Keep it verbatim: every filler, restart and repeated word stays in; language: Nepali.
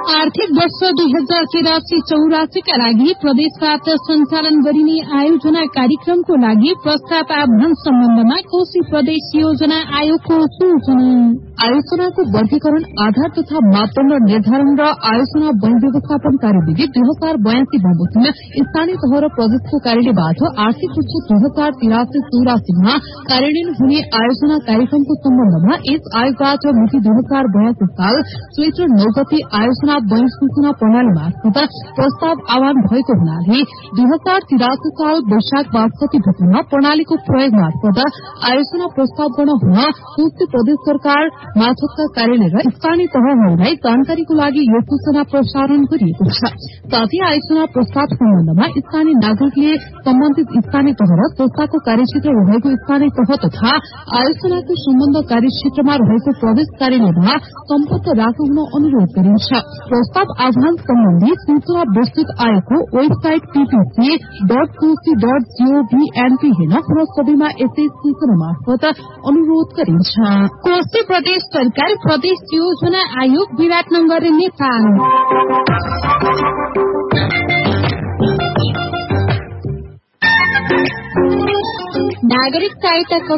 आर्थिक वर्ष दुई हजार तिरासी चौरासीका लागि प्रदेशबाट सञ्चालन गरिने आयोजना कार्यक्रमको लागि प्रस्ताव आह्वान सम्बन्धमा कोशी प्रदेश योजना आयोगको सूचना। आयोजनाको वर्गीकरण आधार तथा मापदण्ड निर्धारण र आयोजना वन व्यवस्थापन कार्यविधि दुई हजार बयासी बमोजिम स्थानीय तह र प्रदेशको कार्यालयबाट आर्थिक वर्ष दुई हजार तिरासी चौरासीमा कार्यान्वयन हुने आयोजना कार्यक्रमको सम्बन्धमा यस आयोगबाट मिति दुई हजार बयासी साल चैत्र नौ गते आयोजना वन सूचना प्रणाली मार्फत प्रस्ताव आह्वान भएको हुनाले दुई हजार तिरासी साल वैशाख बासठी भित्रमा प्रणालीको प्रयोग मार्फत आयोजना प्रस्ताव गर्न हुन कोशी प्रदेश सरकार मार्फतका कार्यालय र स्थानीय तहहरूलाई जानकारीको लागि यो सूचना प्रसारण गरिएको छ। साथै आयोजना प्रस्ताव सम्बन्धमा स्थानीय नागरिकले सम्बन्धित स्थानीय तह र संस्थाको कार्यक्षेत्र रहेको स्थानीय तह तथा आयोजनाको सम्बन्ध कार्यक्षेत्रमा रहेको प्रदेश कार्यालयमा सम्पर्क राख्न अनुरोध गरिन्छ। प्रस्ताव आह्वान सम्बन्धी सूचना विस्तृत आयोगको website PPC dot Koshi dot gov NP हेर्न पुनः सबैमा यसै सूचना मार्फत अनुरोध गरिन्छ। कोशी प्रदेश सरकार प्रदेश योजना आयोग विराटनगर नेपाल। नागरिक सहायता